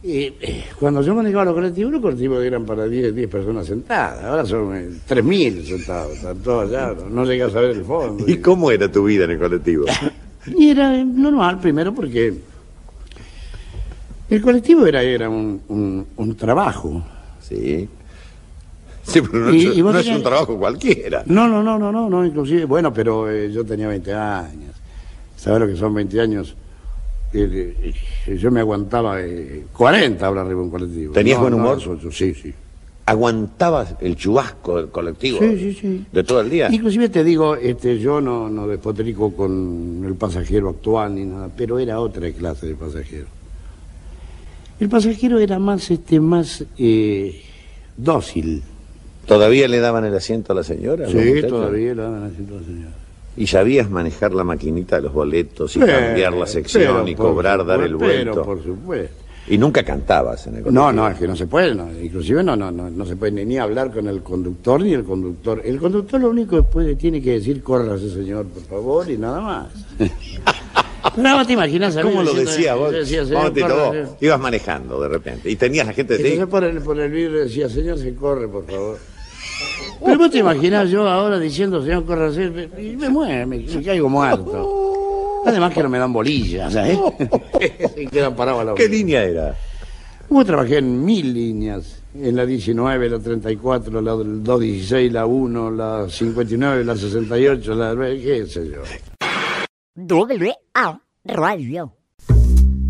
Cuando yo manejaba los colectivos eran para 10 personas sentadas. Ahora son 3.000 sentados. Están todos allá. No llegas a ver el fondo. ¿Y cómo era tu vida en el colectivo? Y era normal, primero porque el colectivo era un trabajo. Sí. Sí, pero no es un trabajo cualquiera. No, inclusive, bueno, pero yo tenía 20 años. ¿Sabes lo que son 20 años? Yo me aguantaba 40 hablar arriba de un colectivo. ¿Tenías buen humor? Sí. ¿Aguantabas el chubasco del colectivo? Sí. ¿De todo el día? Inclusive te digo, yo no despotrico con el pasajero actual ni nada, pero era otra clase de pasajero. El pasajero era más dócil. ¿Todavía le daban el asiento a la señora? Sí, todavía le daban el asiento a la señora. ¿Y sabías manejar la maquinita de los boletos y cambiar la sección y cobrar, dar el vuelto? Pero por supuesto. ¿Y nunca cantabas en el colectivo? No, es que no se puede, inclusive no se puede ni hablar con el conductor ni el conductor. El conductor lo único que tiene que decir, córrase señor, por favor, y nada más. Pero vos te imaginas a mí ¿Cómo lo diciendo, decía vos? señor, Vos ibas manejando de repente y tenías la gente de ti. Entonces por el vidrio decía, señor, se corre, por favor. Pero vos te imaginás yo ahora diciendo, señor, córrase, y me muero, me caigo muerto. Además que no me dan bolillas, ¿sabes? Y quedan parados a la ¿Qué línea era? Yo trabajé en 1000 líneas. En la 19, la 34, la 216, la 1, la 59, la 68, la... qué sé yo. WA Radio.